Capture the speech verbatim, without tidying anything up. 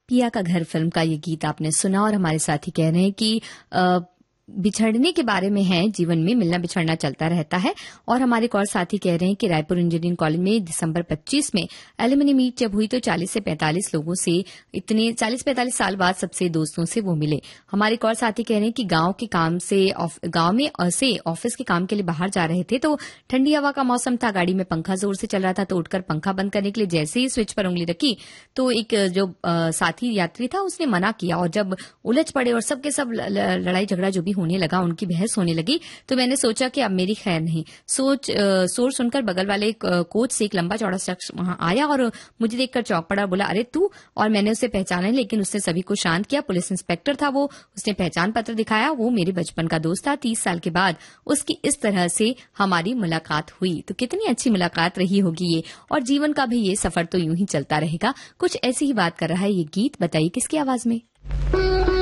पिया का घर फिल्म का ये गीत आपने सुना और हमारे साथी कह रहे हैं कि आ, बिछड़ने के बारे में है, जीवन में मिलना बिछड़ना चलता रहता है। और हमारे एक और साथी कह रहे हैं कि रायपुर इंजीनियरिंग कॉलेज में दिसंबर पच्चीस में एलुमनी मीट जब हुई तो चालीस से पैंतालीस लोगों से इतने चालीस पैंतालीस साल बाद सबसे दोस्तों से वो मिले। हमारे एक और साथी कह रहे हैं कि गांव के काम से गांव में से ऑफिस के काम के लिए बाहर जा रहे थे तो ठंडी हवा का मौसम था, गाड़ी में पंखा जोर से चल रहा था तो उठकर पंखा बंद करने के लिए जैसे ही स्विच पर उंगली रखी तो एक जो आ, साथी यात्री था उसने मना किया और जब उलझ पड़े और सबके सब लड़ाई झगड़ा जो भी होने लगा, उनकी बहस होने लगी, तो मैंने सोचा कि अब मेरी खैर नहीं। सोच शोर सुनकर बगल वाले कोच से एक लंबा चौड़ा शख्स वहां आया और मुझे देखकर चौंक पड़ा, बोला अरे तू। और मैंने उसे पहचाना, लेकिन उसने सभी को शांत किया। पुलिस इंस्पेक्टर था वो, उसने पहचान पत्र दिखाया, वो मेरे बचपन का दोस्त था। तीस साल के बाद उसकी इस तरह से हमारी मुलाकात हुई। तो कितनी अच्छी मुलाकात रही होगी ये, और जीवन का भी ये सफर तो यूं ही चलता रहेगा। कुछ ऐसी ही बात कर रहा है ये गीत। बताइए किसकी आवाज में।